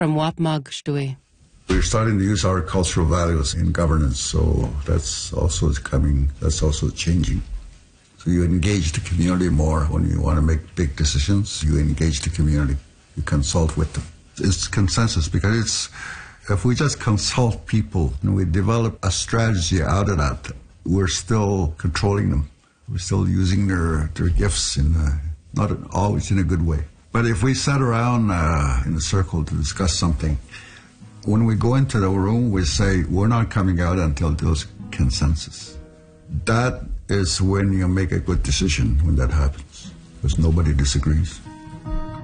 from Wapmog Shtui. We're starting to use our cultural values in governance, so that's also changing. So you engage the community more when you want to make big decisions. You engage the community. You consult with them. It's consensus because if we just consult people and we develop a strategy out of that, we're still controlling them. We're still using their gifts not always in a good way. But if we sat around in a circle to discuss something, when we go into the room, we say, we're not coming out until there's consensus. That is when you make a good decision, when that happens, because nobody disagrees.